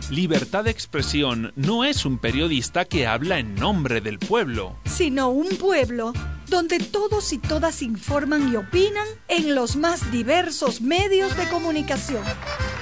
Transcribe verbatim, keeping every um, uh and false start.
Libertad de Expresión no es un periodista que habla en nombre del pueblo, sino un pueblo donde todos y todas informan y opinan en los más diversos medios de comunicación.